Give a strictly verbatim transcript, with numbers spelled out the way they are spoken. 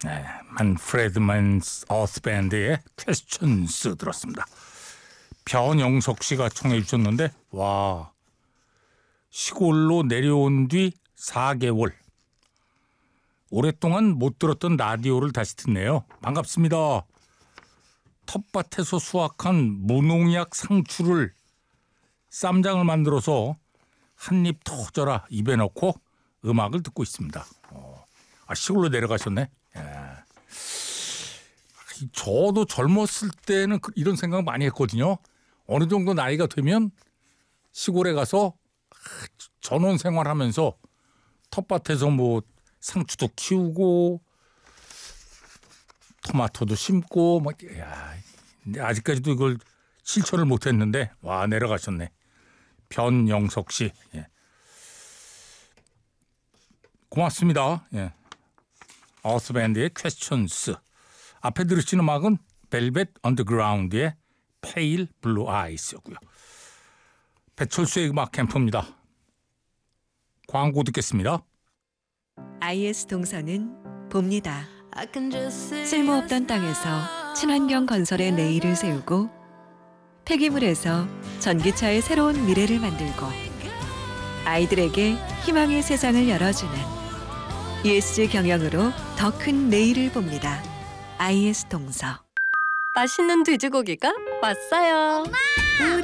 네, 만프레드만스 어스밴드의 퀘스천스 들었습니다. 변영석 씨가 청해 주셨는데 와, 시골로 내려온 뒤 사 개월 오랫동안 못 들었던 라디오를 다시 듣네요. 반갑습니다. 텃밭에서 수확한 무농약 상추를 쌈장을 만들어서 한 입 터져라 입에 넣고 음악을 듣고 있습니다. 어, 아, 시골로 내려가셨네. 예. 저도 젊었을 때는 이런 생각 많이 했거든요. 어느 정도 나이가 되면 시골에 가서 전원 생활하면서 텃밭에서 뭐 상추도 키우고 토마토도 심고 뭐 야, 근데 아직까지도 이걸 실천을 못했는데 와, 내려가셨네. 변영석 씨, 예. 고맙습니다. 예. 어스밴드의 퀘스천스. 앞에 들으신 음악은 벨벳 언더그라운드의 페일 블루 아이스였고요. 배철수의 음악 캠프입니다. 광고 듣겠습니다. 아이에스 동서는 봅니다. 쓸모없던 땅에서 친환경 건설의 내일을 세우고 폐기물에서 전기차의 새로운 미래를 만들고 아이들에게 희망의 세상을 열어주는 이에스지 경영으로 더 큰 내일을 봅니다. 아이에스 동서. 맛있는 돼지고기가 왔어요. 엄마! 우리